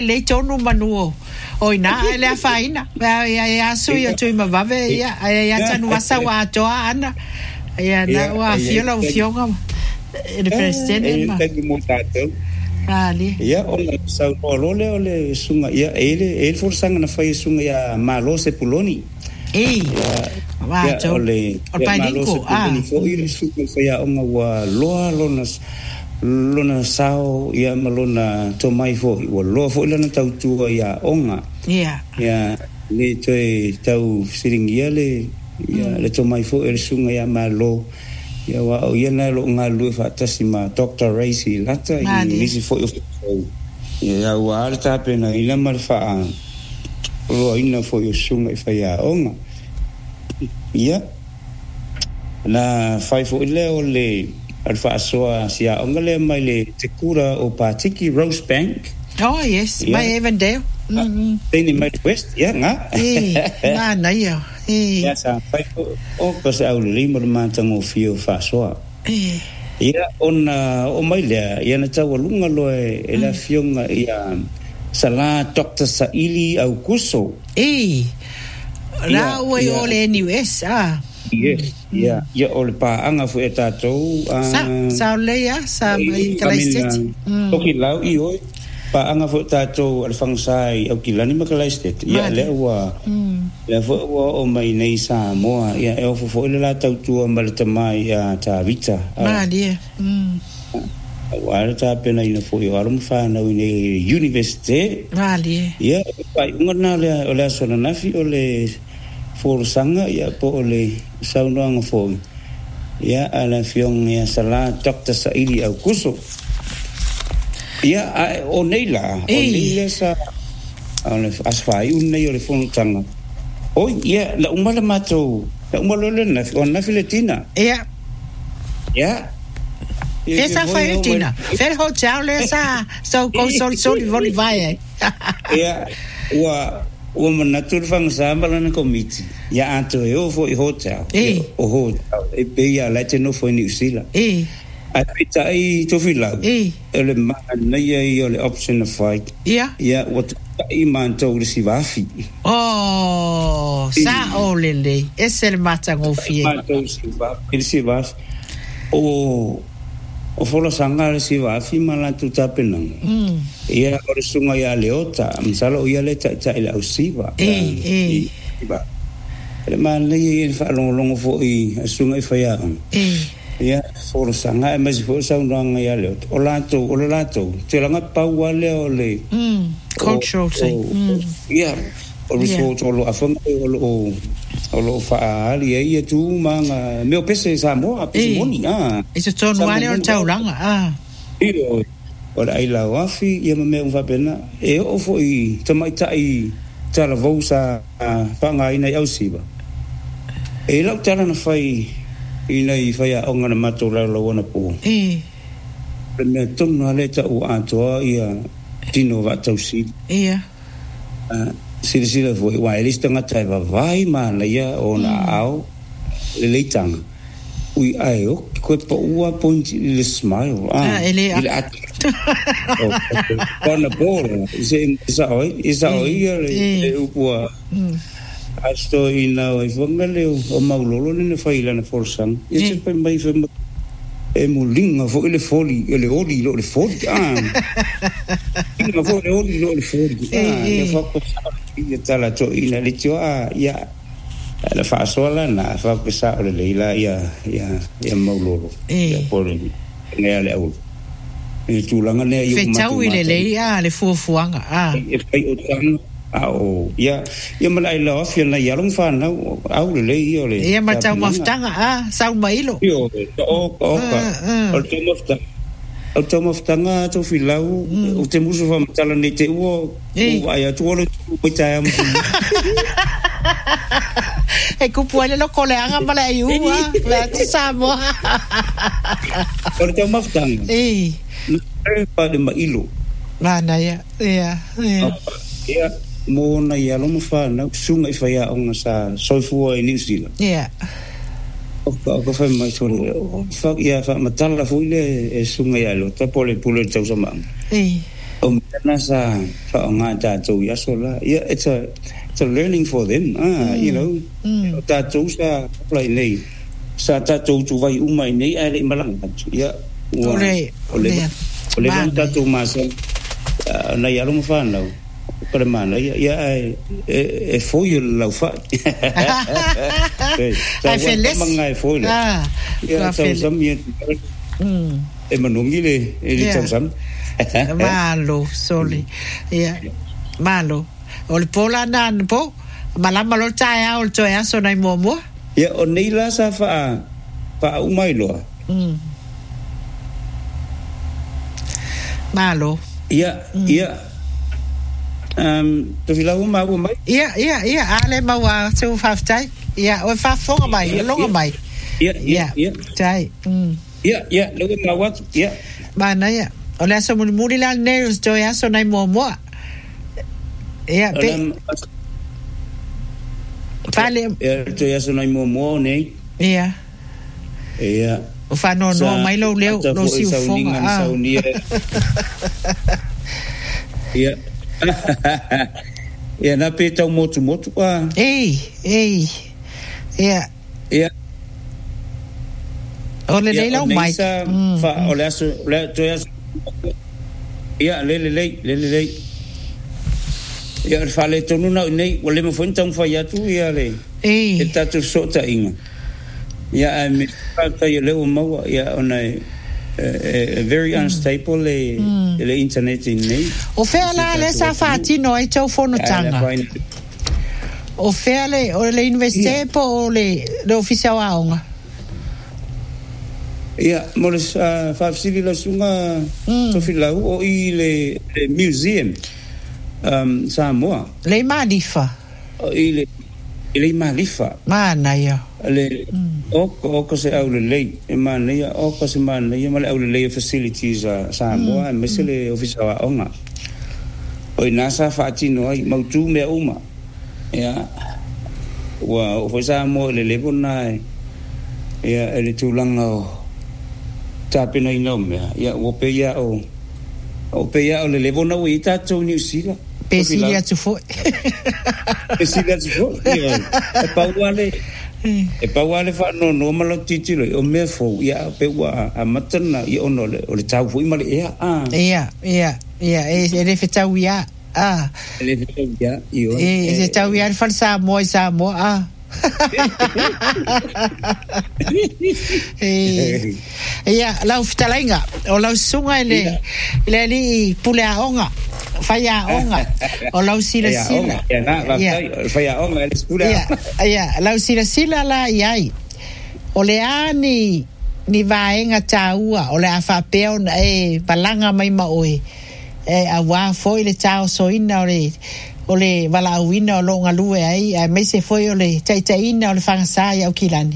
le tonu manuo oi na le faina ya sui o tui mavave ya tanu wasa wa toa ana ya na wa fiola fionga e presidente ma ali ya o sa ole sunga ya ele forsanga na fai sunga ya malo se puloni wa to ole painiko fo ile sunga fai ya onga wa loa lona sao ya malona to mai fo wa lo fo lana tau tu ya onga ya le toi tau siringia le ya le to mai fo el sunga ya malo ya wa o yana lo ngalu fa tasima Dr. Racy lata I nisi fo ya wa alta pena ina marfa lo ina fo yo sunga fa ya onga ya na fai fo le ole alfa soa sia ongale mai le te kura o Patiki Rosebank. Oh yes, mai Avondale. Teni mai West, ya nga. Na ya. Ya sa fai o cosa au le mo mantango fio fa soa. Ya o mai le ya na tawa lunga lo e la fionga ya sala Dr. Saili au kuso. La we ole NUS Yes, ya ole pa anga fu eta to sa le ya sa mai Christchurch toki lau I oi pa anga fu eta to al fangsai au kilani ma Christchurch ya le wa o mai nei sa moa ya e fo le la tau tu malta mai ya ta vita ma dia wa ta pena ina fo yo arum fa na uni university vale ya pa ngona le so na nafi ole for sanga ya po ole saunang fo ya ala fiong ya sala Dr. Saili au kuso ya o neila sa ala asfai un nei ole fon tanga o ya la umala mato la umala le na Filetina ya esa Filetina fer hotel esa so voli vai ya o manatur fang sambala na komiti ya ato o fo I hotel o hotel e pe ya la teno fo New Zealand a pita I to fila ele man na ya le option of fight ya what I man to receive afi sa olele es el matango fie receive o fola sanga receive afi mala tu tapenang ia o sunga ya leota msalo ia le ta ila usiva ba le man le fa long fo I sunga I fa ya ia fola sanga mas fo sa ndanga ya leota o lato te langa pa wale ole cultural thing ia o resort o afon o lo fa ali ia tu manga meu pese sa mo a pese moni ese ton wale o tauranga io ora ai la wafi ia me un va pena e o foi tamai tai tala vosa panga ina au siba e la tala na fai ina I fai a onga na mato la wana po me tonu ale ta u atoa ia tino va tausi sila foi wa elista ngata vai ma la ia ona au le leitanga ui ai o ko po ua point le smile ele ona bola isa oi le upua asto ina o fongale o maulolo ne faila na forsan ese pe mai fe e mulinga fo ele foli ele oli lo le foli ina fo le oli lo le foli e fa ko ia tala to ina le tio ia la fa sola na fa pesa le leila ia maulolo ia por ne ale au e tulanga ne ia fetau ile leila le fuafuanga e pai o tanga au ia malai la ofia na ia long fa na au le leila le ia matau maftanga sau mailo o tomo ftanga to filau o te muso fa matala ne te uo ai atu o puita am e kupu ele lo koleanga mala iua la ti samo o tomo ftanga pa de mailo mana ia mo na ia lo mo fa na sunga I fa ia onga sa soifua I New Zealand ko fa mai so fa ia fa matala fu le sunga ia lo ta pole tau sama nasa ngata tu ya sola. Yeah, it's a learning for them. You know, ta tu sa play nei. Sa ta tu vai umai nei ale malang. Ya. Ole ta tu masa na ya lo fa no. Para mana ya e foi la fa. Ai feliz. Mangai foi. Ya sam ye. E manungile e sam. Malo soli. Ya. Malo. Ol pola nan po. Malama lo chaya ol choya so nai momo. Ya onila sa fa umai lo. Malo. Ya. Tu filau mau mai? Ya, ale mau tu faftai. Ya, o fa fonga mai, longa mai. Ya. Tai. Ya, lo mau wat. Ya. Mana ya. Ola so muri la neus joya so nai momo. Ya, pe. Vale. Joya so nai momo nei. Ya. Ya. O fa no mai lo leo no si fonga. Ya. Ya na pe tau motu pa. Ei. Ya. Ole le lo mai. Fa ole aso le joya. Ya le. Ya fa le tonu na nei ole mo fonta un fa ya tu ya le. Ei. Eta tu sota inga. Ya me fa ya le mo ya ona very unstable le internet in nei. O fela le sa fati no e tau fono tanga. O fela o le investe po le official aonga. Ya, moles fa fili la sunga to filau o i le museum Samoa. Le malifa. O i le malifa. Mana ya. Le o se au le mana ya o se mana ya male au le facilities Samoa mesele official onga. O nasa fatino ai mautu me uma. Ya. Wa o Samoa le lebona ya ele tulanga tapena ino me ya o pe ya o le lebona o ita to New Zealand. Pesilia tu fo. Pesilia tu fo. E pa wale fa no malo titilo o me fo ya pe wa amatana I ono le tau fo male ya. E le fetau ya. Le fetau ya io. E se tau ya fa Samoa. Ya lau fitalinga o lau sunga le li pulea onga faya onga o lau sila ya faya onga le pulea ya lau sila la yai o le ani ni vaenga taua o le afapeo balanga mai maoe awa foi le tau soina o le wala awina o longa lue ai mai se foi o le taitaina o le whangasa au kilani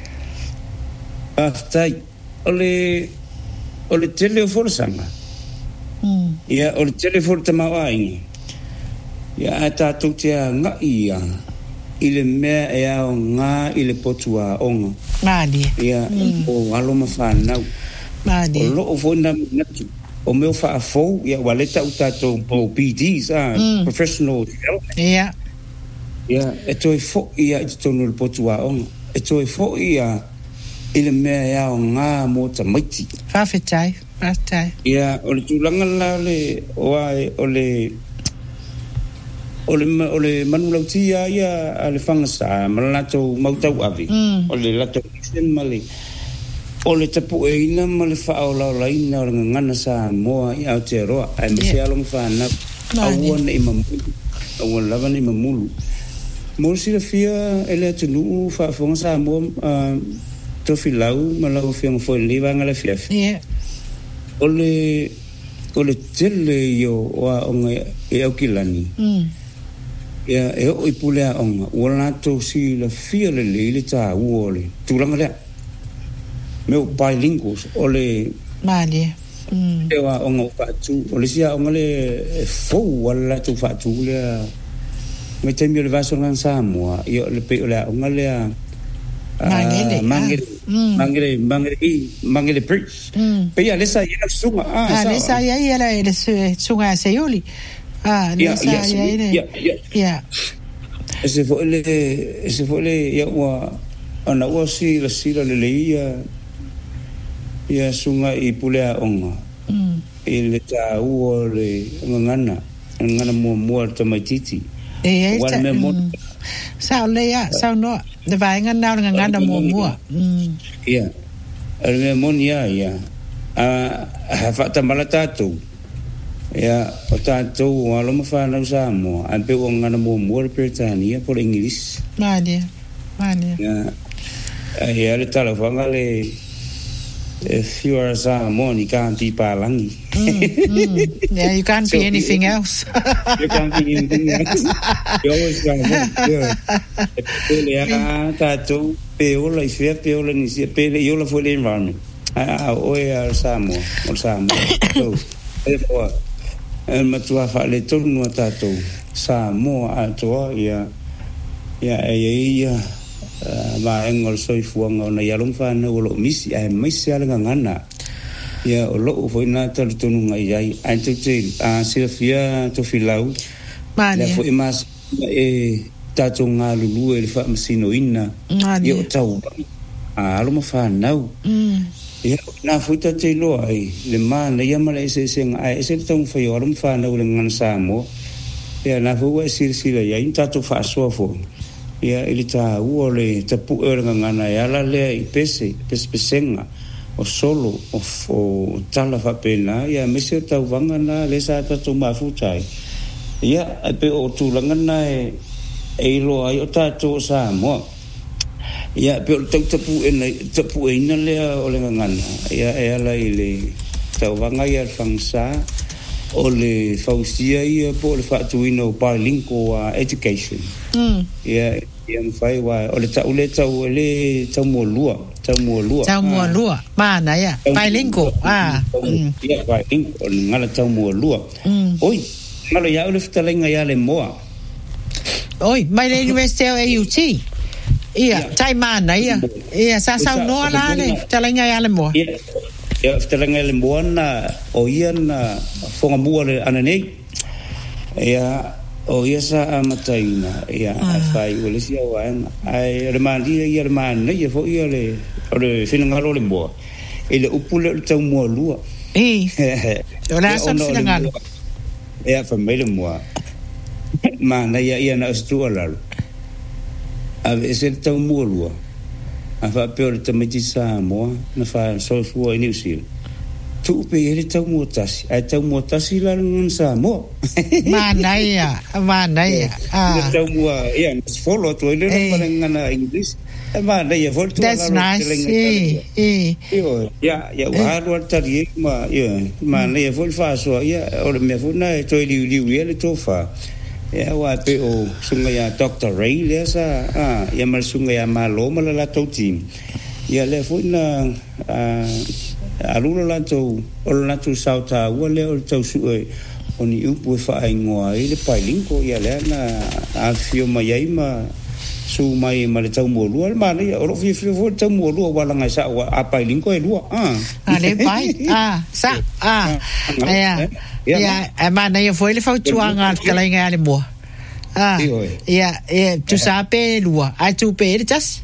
tai o le telefon sanga ya o le telefon tamawa ingi ya tātou te ngā ia I le mea e ao ngā I le potua onga Mādia ya o aloma whanau Mādia o loo fo na natu o meu fa fo ya waleta utato po PDs professional ya e toi fo ia I tonu le potua onga e toi fo ia ile mea ya o ngā mota maiti whawhetai ya o le tūlanga la o le manulautia ia a le whangasa malato mautau avi o le lato male o le tapu e ina ma le whaolau ina o le ngana sa moa I Aotearoa ai mese along whana awan I mamulu awan lawan I mamulu mo si la fia ele atunu whaafonga sa moa tofi lau ma lau fiang foi liwa ngale fiafi o le tele yo wa onga E Aukilani ya e o ipulea onga o lato si la fia le ta uole tulanga lea meu bilinguals o le Mādia e wa onga whaatu o le sia onga le fou wala tu whaatu lea me te mi o le vaso ngan Samoa I o le pe o lea onga lea mangele preach pe ya lesa ya sunga lesa ya le sunga sayoli lesa ya ese fue ya wa ana wa si le ya sunga I pulea onga ile ta uo le ngana mo tamatiti wala me mo sao le ya sao no de vai ngana mo ya le mo ya ha fa tamala tatu ya o tatu wala mo fa na sa mo an pe ngana mo Britania por English mania ya le telefona le if you are Samoan, you can't be Palangi. Yeah, you can't be anything else. You can't be anything else. You always got to peo la ifea peo la nisi pele yo la for the environment. We are Samoa or Samoa. So therefore, matua fa le tonu no tato Samoa atoa ya ma engol soifuanga na yalong fa na lo misi ai misi ala ngana ya lo fo na tonu ngai ai antete Silvia to filau mane fo imas tato ngalulu e fa masino ina yo tau alo ma fa nau ya na futa te lo ai le mana ya mala ese ai ese tong fa yo alo fa nau le ngan samo ya na fo wa silsila ya tato fa sofo ya ilita uole tapu ngana ya la le pesenga o solo o tala fa pena ya mese tau vanga na le sa tatu mafutai ya pe o tu langana e lo ai o tatu sa mo ya pe o tapu ina le o le ngana ya la ile tau vanga ya fangsa o le fausia ia po le fatuino bilingual education ya fai wa o le tau molua mana ya bilingual ya bilingual ngala tau molua oi ngala ya le ftalenga ya le moa oi mai le university o AUT ia tai mana ia sa no la le ftalenga ya le moa ya ftalenga le moa na o ia na fonga mua le ananei ya o ia sa amataina ia fai o le sia wa ai remandi ia remandi ia fo ia le o le finangalo le moa ele upule o tau moa lua o la sa finangalo ia fa mele moa mana ia na stualal ave se tau moa lua afa pe o le tamiti sa moa na fa so fu New Zealand tu pe ele tau motasi ai tau motasi la ngan sa mo mana ia tau mo ia follow to ele ngana English mana ia volto that's nice ya wa tari ma ia mana ia vol fa so ia o me funa to liu ele to fa ya wa pe o sunga ya Dr. Ray le sa ya mal sunga ya malo mala la to team ya le funa alula lato sauta wale o tau sue oni upu fa ingoa ile pailinko ya le na afio mai ma su mai ma le tau molu al mane o fi tau molu wala nga sa wa pailinko e lua ale pai sa ya mana ia foi le fautuanga kala nga ale mo tu sabe lua ai tu pe jas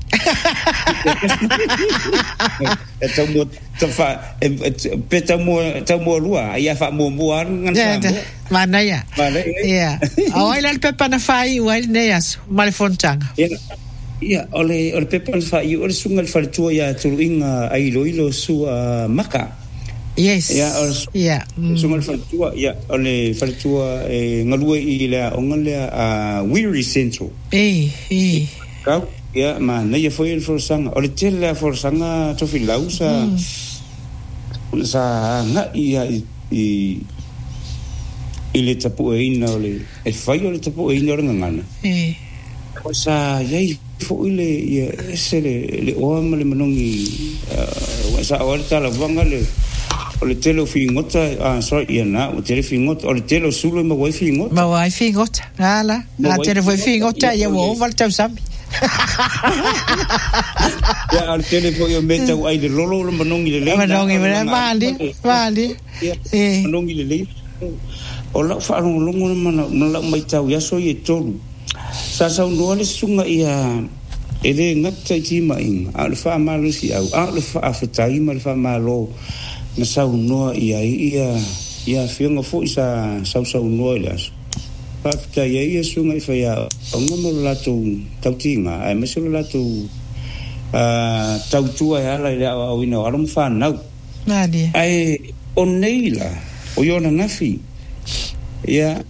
tamo lua ia fa mo ngan sa mana ya ai la pepa na fai wai neas malfontanga ole pepa na fai ole sunga fa tu ya tu inga ai loilo su maka yes sunga fa tu ya ole fa tu ngalue I la ongle weary central ka ya ma na ia foi el forsanga o le tele forsanga to filausa sa nga ia I le tapu ina ole e fai ole tapu ina ora ngana o sa ia fo ile ia le o le manongi sa o tala vanga le o le tele fingota sorry ia na o tele fingota o le tele sulo ma wifi ngota ala a tele foi fingota ia o volta sabe Ya al telefon yo meta ai de lolo manongi le. Manongi vale. Manongi le. Ola fa longo mana la mai tau ya so ye tolu. Sa no le sunga ia ele ngata ti mai al fa malu si au al fa afatai mal fa malo na sa no ia fianga fo sa no las. Pa ta ia sunga fa ya ongo la tu tautinga ai meso la tu tau tua ya la au ino arum fa nau. Nadi. Ai oneila o yona nafi. Ya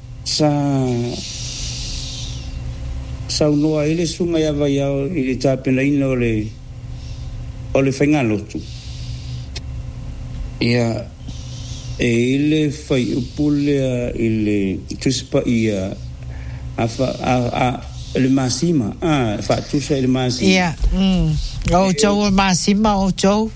sa no ele sunga ya vai au ile tapena ino le fengalo tu. Ya ele fai upule ile tuspa ia le masima fa tusa le masima. Ya o jo masima o jo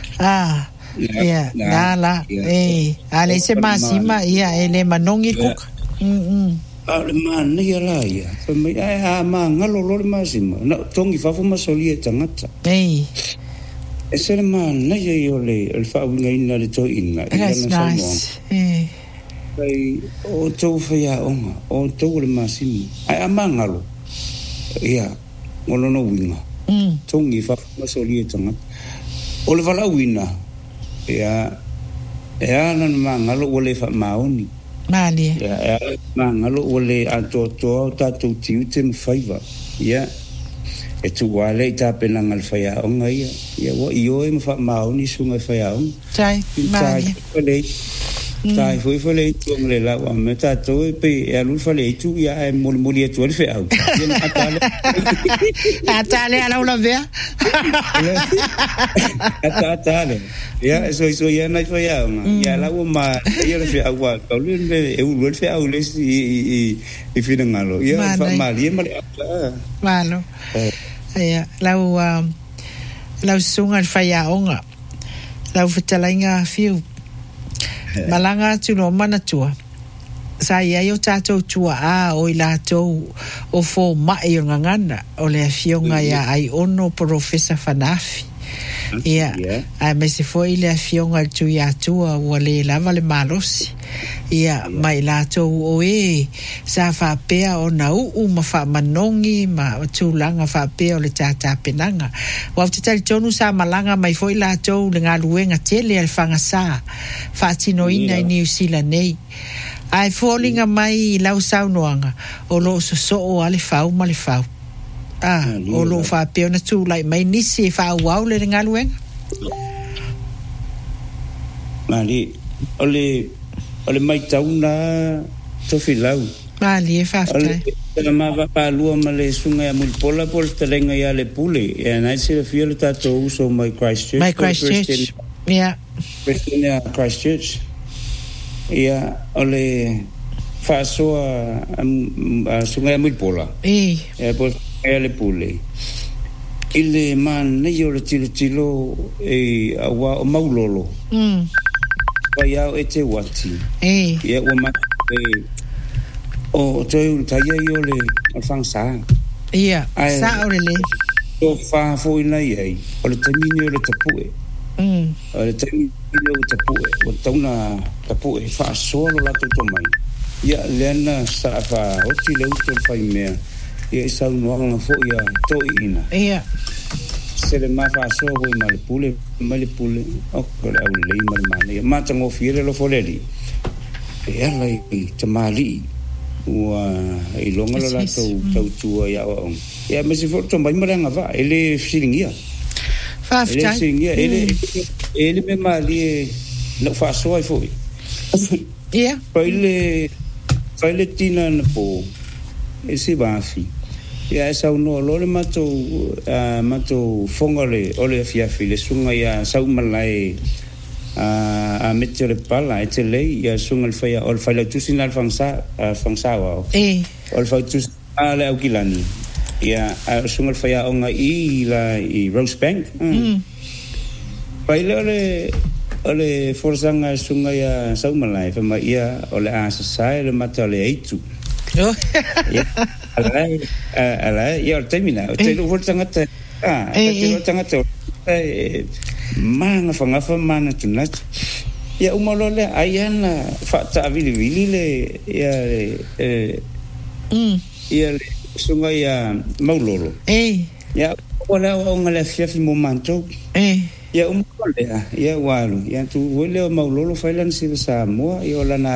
la ale se masima ia ele manongi kuk ale man ia la ia fa mai ma ngalo lo masima na tongi fa fu masolia tangata ese man na ia le fa winga ina le to ina ina nice ai o to fa ya onga o to le masima ai amangalo ia ngolo no winga tongi fa fu masolia tangata o le vala wina ya nan mangalo ole fa maoni mali ya mangalo ole atoto tatu tiutem faiva ya etu wale ta penang al faya onga ya wo io em fa maoni sunga faya on sai mali tai foi le tong le la wa meta to pe ya lu fa le tu ya mol moli tu le fa atale ala una vea atale ya so ya na fa ya la wa ma ya le fa wa ka lu le e lu le fa le si fina ngalo ya fa mali malo ya la sunga fa ya onga la fitalinga fiu malanga tu no mana tua sa ia yo tato tua o ila to o fo mai ngangana o le fionga ya ai ono professor Fanafi ia ai me se foi le fionga tu ya tua o le lava le malosi ia mai la to o sa fa pea o na u ma fa manongi ma tu langa fa pea o le tata penanga wa te tali tonu sa malanga mai foi la to le ngaluenga tele al fanga sa fa tino ina New Zealand nei ai fallinga mai lau saunoanga o lo so o ale fau ma le fau o lo fa pea na tu lai mai nisi fa wau le ngaluenga mali ole mai tauna to filau mali fa ole ma va pa lua ma le sunga ya mulpola por telenga ya le pule e na se fiel tato uso my Christchurch yeah Christchurch ole fa so sunga ya mulpola e por le pule ile man ne yo le tilo e awa maulolo ya ete wati ya o ma o toi taya yo le fangsa sa orele o fa fo ina ye o le tamini o le tapue o le tamini o le tapue o tona tapue fa solo la to mai ya lena sa fa o ti le uto fa me ya sa no nga fo ya to ina se le ma fa so ho mal pule o ko le au le mal ma tango fiere lo foleri e lai tamali wa i longa la to tu ya o ya me se forto mai maranga va ele filingia fa fa ele me mali no fa so ai foi ele tina na po e si va fi ya sa no lo le mato fongole ole fia file sunga ya sa malai a mettere le palla e te lei ya sunga il fai ol fai la tu sin al fangsa wa ol fai tu ale au kilani ya sunga il fai onga i Rosebank fai ole forsanga sunga ya sa malai fa ma ia ole a sa le mata le itu ala ia termina o te lu tangata te tangata mana fangafa mana tunat ia umalole ayana fata vili le ia sunga ia maulolo ia wala ngale fiafi momento ia umalole ia walu ia tu wele maulolo failan si Samoa ia lana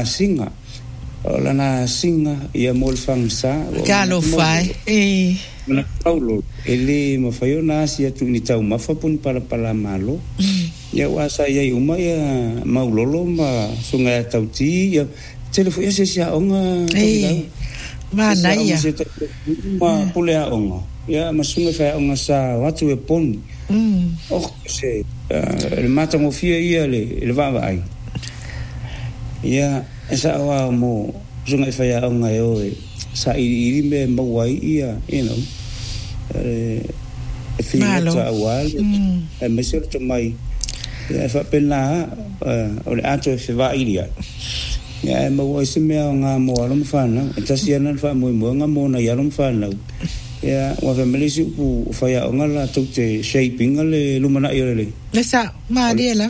singa ia molfangsa kalo fai mana paulo ele mafaiona sia tu ni tau mafapun para malo ia wasa ia uma ia maulolo ma sunga tauti ia telefon ia sia onga mana ia ma pulea onga ia masunga fa onga sa watu e pon se le mata mo fia ia le va ai ia esa wa mo sunga fa ia onga sa iri me mawai ia malo awal mesel to mai ya fa pena ole ato se va iria ya mawai se me nga mo alum fana tasiana fa mo nga mo na yalum fana ya wa family su pu fa ya nga la to te shaping le lumana ile le sa mariela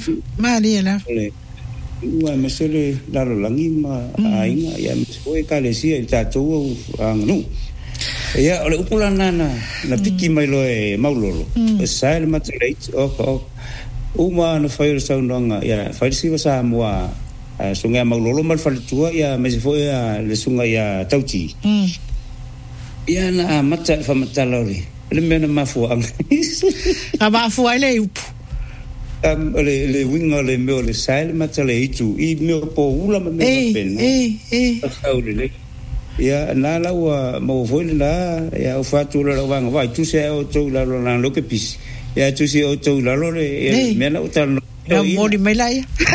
wa mesele daro langi ma ainga ya foi kalesia tatou angnu ya ole upula nana na piki mai loe maulolo sail matrate uma no fail saunanga ya faisi sa moa sunga maulolo mal faltua ya mesi foi le sunga ya tauti ya na mata fa matalori le mena mafu ang mafu ile upu le winga le meo le sail matale itu I meo po ula me pena le ya na la wa mo foi la ya o fatu la wanga vai tu se o to la la lo que pis ya tu se o to la lo le me la uta no mo di mai la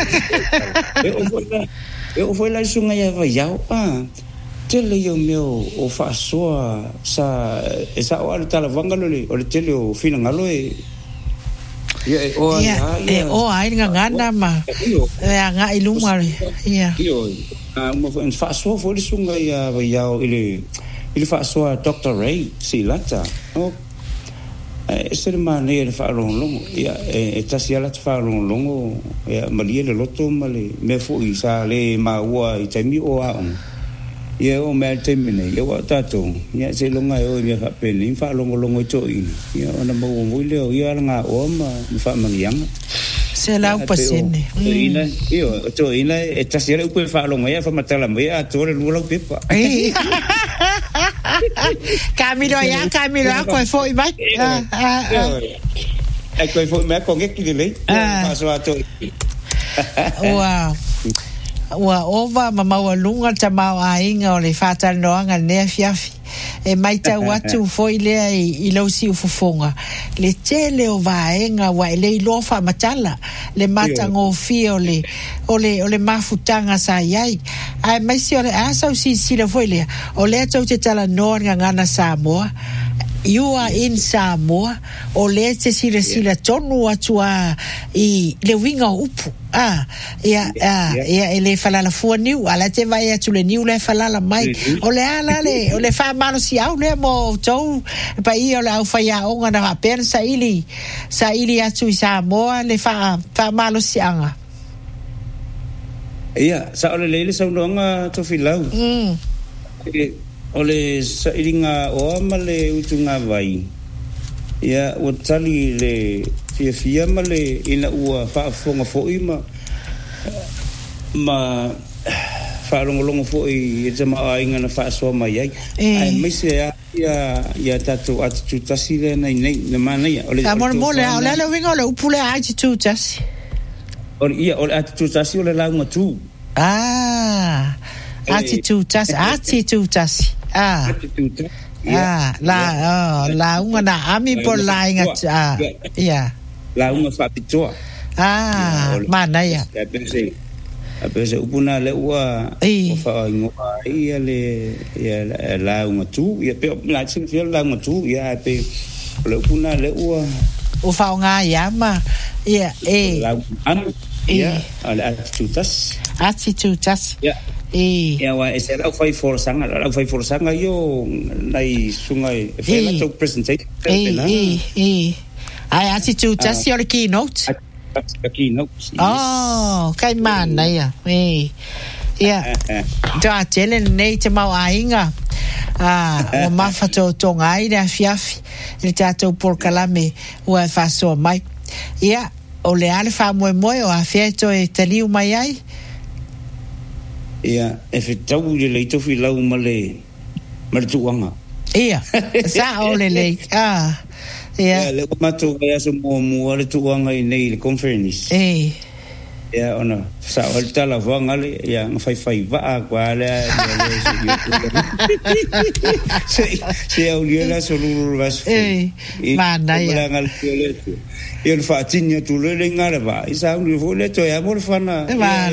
eu foi la sunga ya va ya tele yo meo o fa sa esa o ta la wanga le o tele o fina ngalo ai ngana ma nga ilunga mo en faso for di sunga ya ile faso Dr. Ray Silata ese mane ele fa long ya tasiala fa long ya malie le loto male me fu isa le maua I temi o a ye o me temine ye wa tato ya se longa o me fa peli fa longo to ya ona mo le o ya nga o ma fa mangiang se la upasene ina io to ina e tasiera upe fa longa ya fa matala me a to le lo pepa Camilo ko foi vai ko foi me ko ngeki le fa so ato wow wa ova mama wa lunga tama ainga o le fata noanga ne fiafi e mai ta watu foi le I lo si ufufonga le tele o vaenga wa le lo fa matala le matango fio o le mafutanga sa yai ai mai si o le asa si le foi le o le tau te tala noanga ngana Samoa you are in Samoa o le te sila tonu atua I le winga upu ele falala fu niu ala te vai atu le niu le falala mai o le fa malo si au le mo tou pa I o le au faia onga na pena sa ili atu I Samoa le fa malo si anga sa ole le sa unga to filau ole sa iringa o male utunga vai o tali le fia male ina ua fa fonga foi ma fa longo foi e tama ainga na fa so mai ai mai se ya tatu attitude tasi le nei na mana ia ole ta mo le winga le upule attitude tasi ole attitude tasi ole la uma tu attitude tasi la unga na ami por la inga la unga fa pitoa mana ya apese upuna le ua fa ngoa ia le la unga tu ia pe la sin fiel la unga tu ia pe le upuna le ua o fa nga ya ma ia la an ia ala attitude tas ia wa ese la fai forsanga yo nai sungai fela to presentation ai ati tu tasi o le keynote kai mana ia ja tele nei te mau ainga o mafato tonga ai le afiafi le tatou porkalame ua fasoa mai ia o le ale fa moe o afeto e taliu mai ai ia e fetau le leito filau male tuanga ia sa o le ia le mato ia so mo le tuanga i nei le conference ia ona sa o tala vanga le ia fai va kwa le se au le so lu vas mana ia ia le fatinha tu le ngara va isa u le to ia mo fana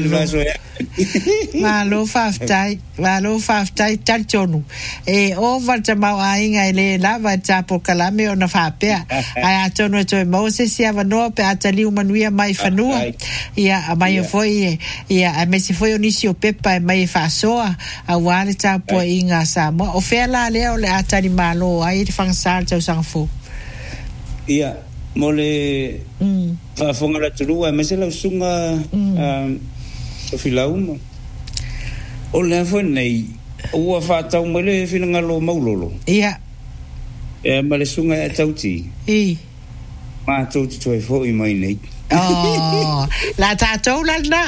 malo faftai tarchonu o valta mau ainga ele lava tapo kalame ona fapea ai atono to Moses ia vano pe atali umanuia mai fanua ia mai foi ia a mesi foi onisio pepa mai fasoa a wale tapo inga sama o fela le o le atali malo ai fangsal tau sangfo ia mole fa fonga la tulua mesi la sunga o filauma o le foi nei ua fatau mele finanga lo maulolo ia male sunga e tauti ma tauti toi foi mai nei la tatou la na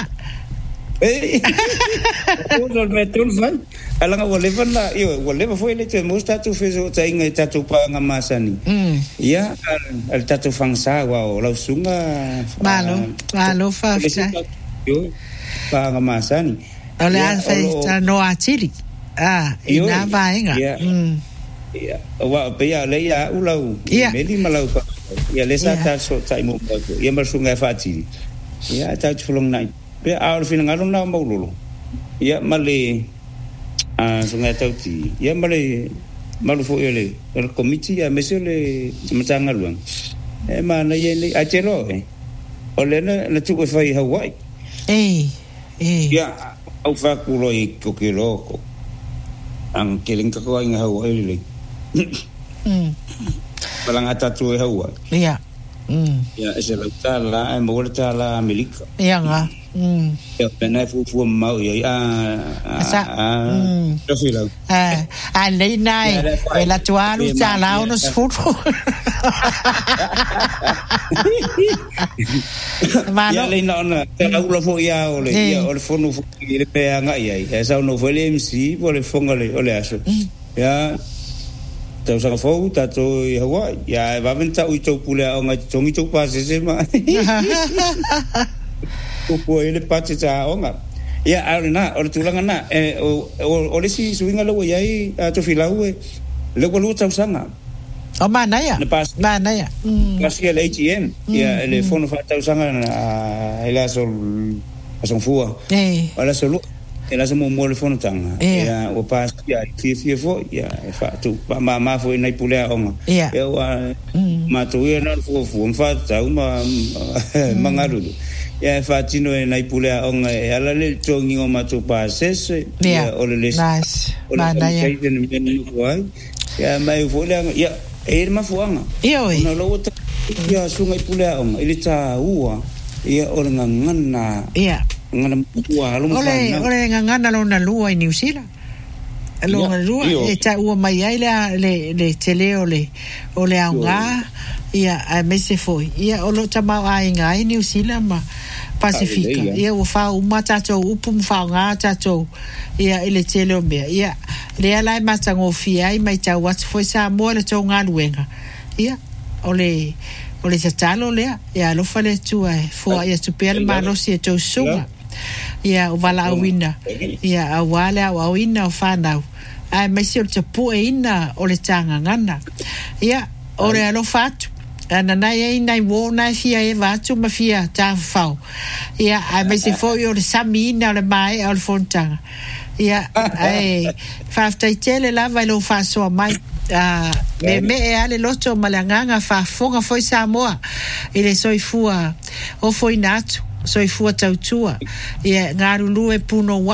o lo metul fan alanga wale fana wale foi le te mosta tu fezo tainga tatu pa nga masani ia al tatu fangsa wa o la sunga malo fa pa nga masani ole alfa no atiri ina vaenga ia wa pe ya le ya ulau meli malau pa ia le sa ta so tai mo pa ia mar sunga fatiri ia ta tfulong nai pe a fina ngalo na maulolo ia male sunga tauti ia male malu fo ele el committee a monsieur le matanga luang ma na ye a chelo ole na tu ko fai Hawaii ia au fa kulo I kokelo ang kiling ko ang Hawaii le palang atatu Hawaii ia ia ese la tala mo tala Amerika ia nga ia pena fu mau ia profilo lei nai e la tualu tala unos futbol ia lei na tala ula fo ia ole fono fo ile pe anga ia esa no fo le MC por le fonga ole aso ia tau sanga fo tato I Hawaii ia va venta u to pule nga tongi to pa se ma po ele pati ta onga ia arina o tulanga na o le si suinga lo ia to filau le ko lu tau sanga o mana ia kasi el ATM ia le fono fa tau sanga ela so fua ala so ela se mo le fono tanga ia o pas ia fie fo ia fa tu ma fo nei pule onga ia ma tu ia na fo fa tau mangaru ia fatino nei pule onga ala le tongi o matu pasese ia o le nice mana ia ia mai vola ia ma fuanga na lo ta ia sunga pule onga ile ta ua ia o ngana ia ngana ua lo ole ngana lo na lua I New Zealand lo lua e ta ua mai ai le tele ole anga ia a mese foi ia o lo tama ai ngai New Zealand ma Pacifica ia o fa uma tato upum fa nga tato ia ele tele o mea ia le ala matango fia I mai ta wat foi sa mo le tonga luenga ia ole tatalo le ia lo fale tu fo ia tu per mano si to sunga ia o vala wina ia a wala o wina o fa na ai mai si o te pu ina o le tanga ngana ia ore alo fatu ana nai wo nai fia e vatu ma fia ta fau ia ai mai si fo yo le samina le mai al fontanga ia ai fa tai tele la vai lo fa so mai me e ale loto malanganga fa fonga foi Samoa ile soifua o foi natu soifua tautua ia ngaru lue puno wai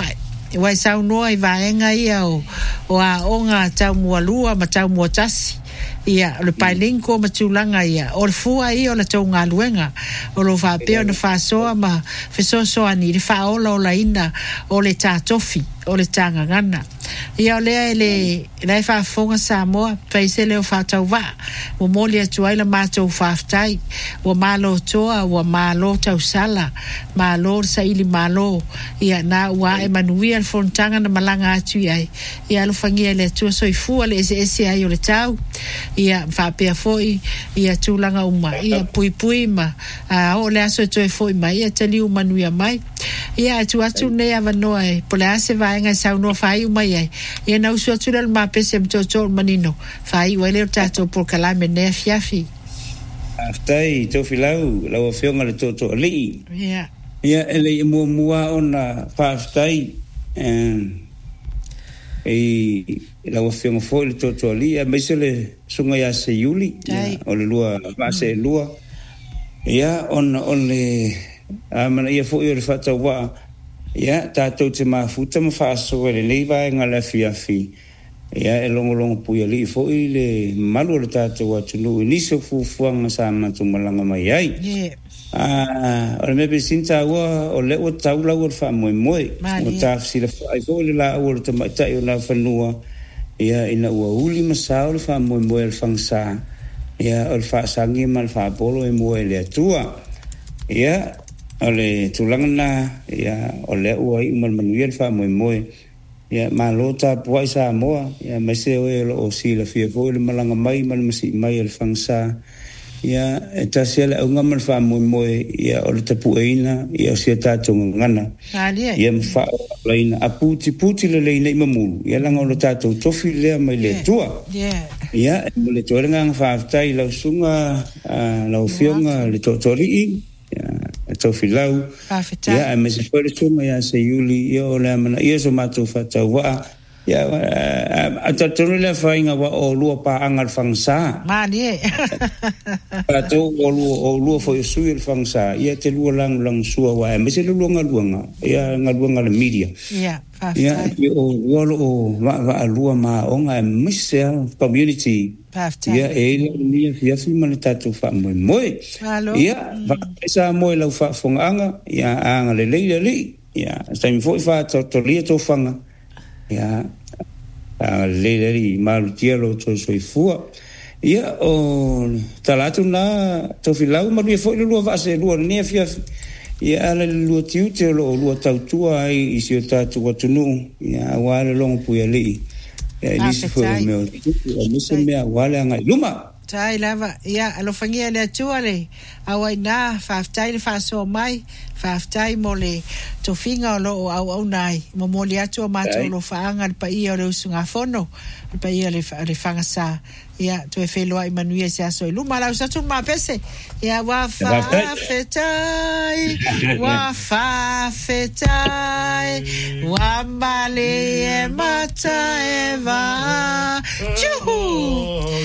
Wai sau noa I vaenga ia o a onga tau mua lua ma tau mua tasi. Ia, le pailinko ma tūlanga ia. O le fua ia o le tau ngā luenga. O lo whapea o le whasoa ma whesosoa ni. Le whaola o la ina o le tātofi, o le tanga ngana. Ia o lea le whafonga Samoa, paise leo whatau wā. Wa moli atu aila mātou whaftai. Wa mālo toa, wa mālo tau sala. Mālo sa ili mālo. Ia na ua e manuia le fontanga na malanga atu iai. Ia alo whangia le atua soifua le ese ai o le tau. Ia whapea foi, ia tūlanga uma. Ia pui ma. O le aso e toi foi mai. Ia tali umanuia mai. Ia atu nei avanoa e. Po le ase vaenga sau noa whai umai ai. Ia na usu atu lal mapese mtoto manino. Whai wale o tato por kalame nea fiafi. Aftai, tau filau, lau a whionga le toto alii. Ia. Ia ele I mua o na whaaftai. Lau a whionga foi le toto alii. Maise le sunga ia se yuli. O le lua, vase lua. Ia, on le... Mana ia foi o le whatau waa. Ia, tātou te mafuta ma whaasoa le leiva e ngala fiafi. Ia, e longo pui ali I foi le malu le tātou atunu. Niso fufuanga sa matu malanga mai ai. O le mepe sinta ua o le o taulau o le wha moe. O tāwhisi le whai foi le la ua le tamaitai o la whanua. Ia, ina ua uli masao le wha moe le whangsa. Ia, o le whaasangi ma le whaapolo e moe le atua. Ia, o le tulangana ia o le ua I mal manuia fa moe ia malota puai sa moa ia mese o si la fia fo le malanga mai mal masi mai el fangsa ia etasele unga mal fa moe ia o le tapuina ia si tatu ngana ia fa leina aputi le leina imamulu ia langa o le tatu tofi le mai le tua ia le torenga fa tai la sunga la fionga le totori tau filau ia e mese fwere tuma ia se yuli ia o le amana ia so mātou whatau waa ia atatonu le whainga wa o lua pa angar whangsa mani e atou o lua fo sui le whangsa ia te lua lang sua wa e mese le lua ngaluanga ia ngaluanga le media ia o lua lua ma onga e mese community ia e ni ia fima le tatu fa moe ia sa moe lau fa fonga ia anga le ia sa mi foi fa to lia to fanga ia le malu tielo to soifua ia o talatu na to filau ma lui foi lu va se lu ne fia ia le lu tiu te lu tautua I si tatu watunu ia wale long pueli ia si foi meu o se me wale nga luma tai lava ia alo fangia le tuale awai na faftai le faso mai faftai mole to finga lo au nai mo mole atu ma to lo faanga pa ia le usunga fono pa ia le fanga sa ia to e felo ai manuia se aso luma la usa tu ma pese ia wa faftai wa male e mata eva